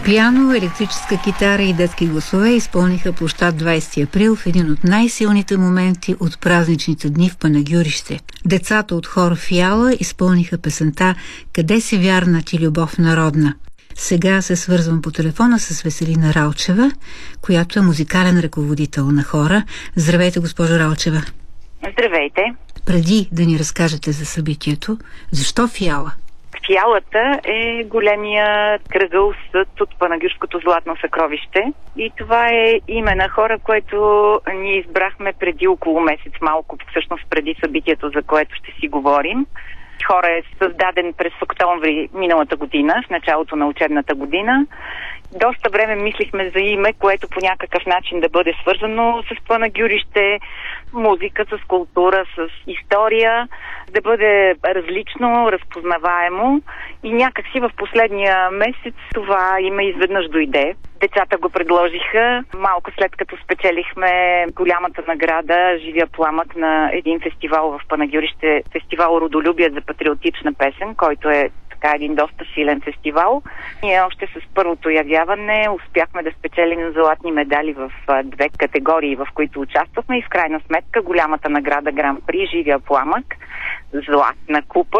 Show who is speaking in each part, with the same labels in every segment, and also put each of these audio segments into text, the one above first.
Speaker 1: Пиано, електрическа китара и детски гласове изпълниха площад 20 април в един от най-силните моменти от празничните дни в Панагюрище. Децата от хор Фиала изпълниха песента «Къде си вярна ти любов народна». Сега се свързвам по телефона с Веселина Ралчева, която е музикален ръководител на хора. Здравейте, госпожо Ралчева.
Speaker 2: Здравейте.
Speaker 1: Преди да ни разкажете за събитието, защо Фиала?
Speaker 2: Фиалата е големия кръгъл съд от Панагюрското златно съкровище и това е име на хора, което ние избрахме преди около месец, малко всъщност преди събитието, за което ще си говорим. Хора е създаден през октомври миналата година, в началото на учебната година. Доста време мислихме за име, което по някакъв начин да бъде свързано с Панагюрище, музика, с култура, с история, да бъде различно, разпознаваемо и някакси в последния месец това име изведнъж дойде. Децата го предложиха малко след като спечелихме голямата награда «Живия пламък» на един фестивал в Панагюрище, фестивал Родолюбие за патриотична песен, който е един доста силен фестивал. Ние още с първото явяване успяхме да спечелим златни медали в две категории, в които участвахме и в крайна сметка голямата награда Гран-при «Живия пламък», златна купа.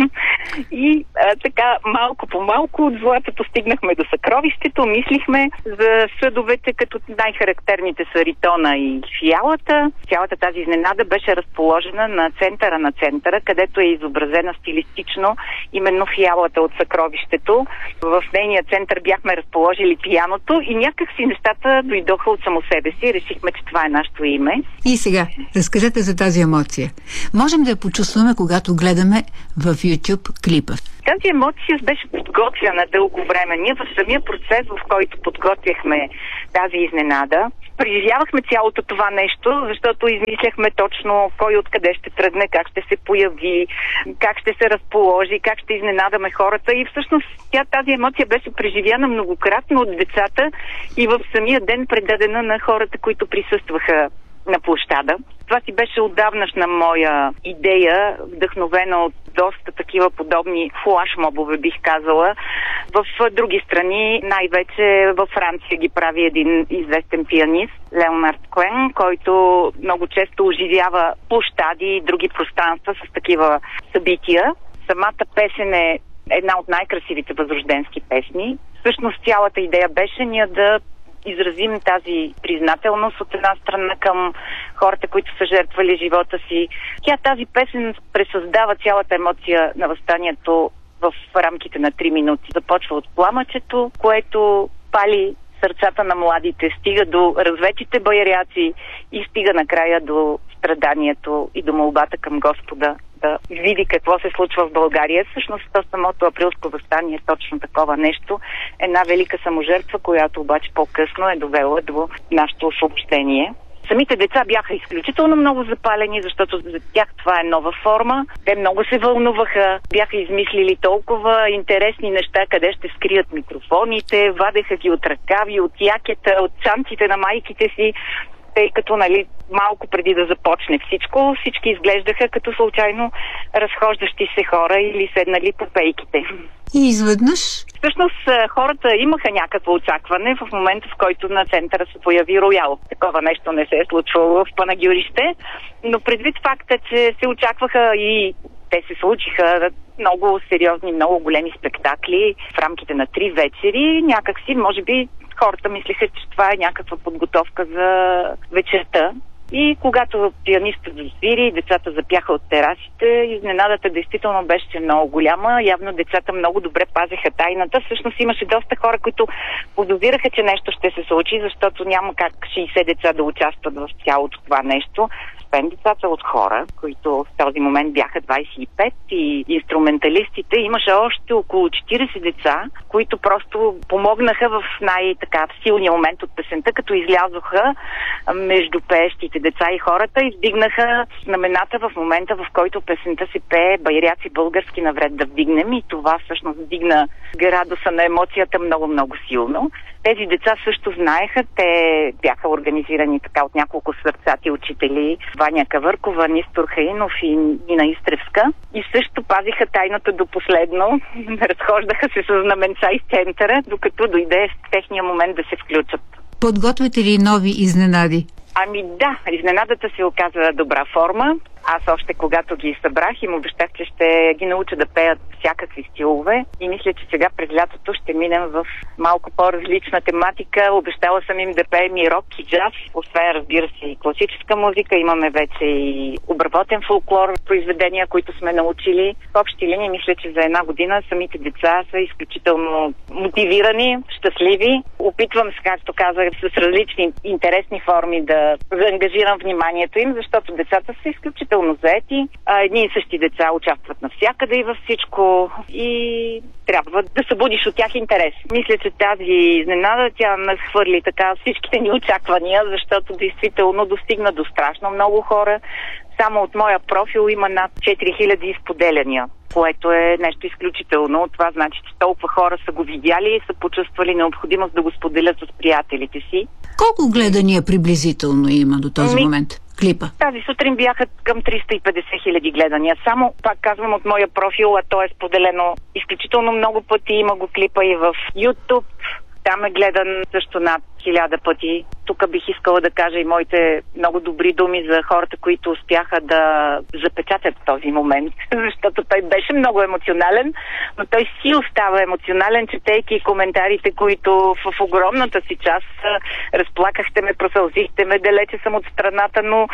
Speaker 2: И така малко по малко от златото стигнахме до съкровището. Мислихме за съдовете, като най-характерните са Ритона и Фиалата. Цялата тази изненада беше разположена на центъра, където е изобразена стилистично именно Фиалата от съкровището. В нейния център бяхме разположили пианото и някакси нещата дойдоха от само себе си. Решихме, че това е нашето име.
Speaker 1: И сега, разкажете за тази емоция. Можем да я почувстваме, когато гледаме в YouTube клипа.
Speaker 2: Тази емоция беше подготвяна дълго време. Ние в самия процес, в който подготвяхме тази изненада, преживявахме цялото това нещо, защото измисляхме точно кой откъде ще тръгне, как ще се появи, как ще се разположи, как ще изненадаме хората и всъщност тази емоция беше преживяна многократно от децата и в самия ден предадена на хората, които присъстваха на площада. Това си беше отдавнашна моя идея, вдъхновена от доста такива подобни флашмобове, бих казала. В други страни, най-вече във Франция ги прави един известен пианист, Леонард Коен, който много често оживява площади и други пространства с такива събития. Самата песен е една от най-красивите възрожденски песни. Всъщност цялата идея беше ние да изразим тази признателност от една страна към хората, които са жертвали живота си. Тази песен пресъздава цялата емоция на въстанието в рамките на 3 минути. Започва от пламъчето, което пали сърцата на младите, стига до разветите баяряци и стига накрая до страданието и до молбата към Господа да види какво се случва в България. Всъщност самото априлско въстание е точно такова нещо. Една велика саможертва, която обаче по-късно е довела до нашето освобождение. Самите деца бяха изключително много запалени, защото за тях това е нова форма. Те много се вълнуваха, бяха измислили толкова интересни неща, къде ще скрият микрофоните, вадеха ги от ръкави, от якета, от чантите на майките си, тъй като малко преди да започне всички изглеждаха като случайно разхождащи се хора или седнали по пейките.
Speaker 1: И изведнъж?
Speaker 2: Всъщност хората имаха някакво очакване в момента, в който на центъра се появи роял. Такова нещо не се е случвало в Панагюрище, но предвид факта, че се очакваха и те се случиха много сериозни, много големи спектакли в рамките на 3 вечери, някакси, може би, хората мислиха, че това е някаква подготовка за вечерта. И когато пианистът засвири, децата запяха от терасите, изненадата действително беше много голяма. Явно децата много добре пазеха тайната. Всъщност имаше доста хора, които подозираха, че нещо ще се случи, защото няма как 60 деца да участват в цялото това нещо. Освен децата от хора, които в този момент бяха 25 и инструменталистите, имаше още около 40 деца, които просто помогнаха в силния момент от песента, като излязоха между пеещите деца и хората и вдигнаха знамената в момента, в който песента се пее "Байряци български навред да вдигнем", и това всъщност вдигна градуса на емоцията много-много силно. Тези деца също знаеха, те бяха организирани така от няколко сърцати учители, Ваня Кавъркова, Нистор Хаинов и Нина Истревска, и също пазиха тайната до последно, разхождаха се с знаменца из центъра, докато дойде техния момент да се включат.
Speaker 1: Подготвяте ли нови изненади?
Speaker 2: Ами да, изненадата се оказа добра форма. Аз още когато ги събрах им обещах, че ще ги науча да пеят всякакви стилове и мисля, че сега през лятото ще минем в малко по-различна тематика. Обещала съм им да пеем и рок и джаз, освен, разбира се, и класическа музика. Имаме вече и обработен фолклор, произведения, които сме научили. В общи линии мисля, че за една година самите деца са изключително мотивирани, щастливи. Опитвам се, както казах, с различни интересни форми да заангажирам вниманието им, защото децата са изключително заети. Едни и същи деца участват навсякъде и във всичко и трябва да събудиш от тях интерес. Мисля, че тази изненада тя надхвърли така всичките ни очаквания, защото действително достигна до страшно много хора. Само от моя профил има над 4000 изподеляния, което е нещо изключително. Това значи, че толкова хора са го видяли и са почувствали необходимост да го споделят с приятелите си.
Speaker 1: Колко гледания приблизително има до този момент клипа? Тази
Speaker 2: сутрин бяха към 350 хиляди гледания. Само, пак казвам, от моя профил, а то е споделено изключително много пъти. Има го клипа и в YouTube. Там е гледан също над 1000 пъти. Тук бих искала да кажа и моите много добри думи за хората, които успяха да запечатат този момент, защото той беше много емоционален, но той си остава емоционален, четейки коментарите, които в огромната си част разплакахте ме, просълзихте ме, далече съм от страната, но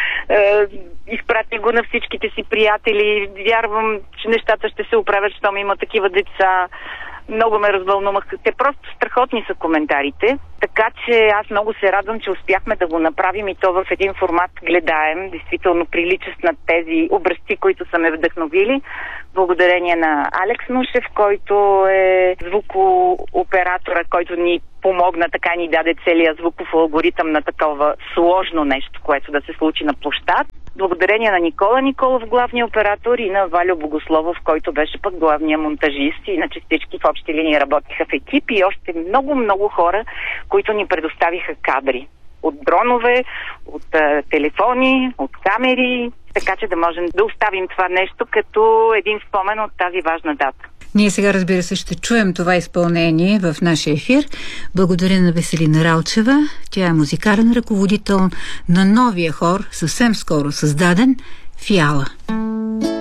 Speaker 2: изпратих го на всичките си приятели. Вярвам, че нещата ще се оправят, щом има такива деца. Много ме развълнуваха. Те просто страхотни са коментарите. Така че аз много се радвам, че успяхме да го направим и то в един формат гледаем. Действително приличащ на тези образци, които са ме вдъхновили. Благодарение на Алекс Нушев, който е звукооператора, който ни помогна, така ни даде целия звуков алгоритъм на такова сложно нещо, което да се случи на площад. Благодарение на Никола Николов, главния оператор, и на Валю Богословов, който беше пък главния монтажист. Иначе всички в общи линии работиха в екип и още много хора, които ни предоставиха кадри. От дронове, от телефони, от камери, така че да можем да оставим това нещо като един спомен от тази важна дата.
Speaker 1: Ние сега, разбира се, ще чуем това изпълнение в нашия ефир. Благодаря на Веселина Ралчева. Тя е музикален ръководител на новия хор, съвсем скоро създаден, Фиала.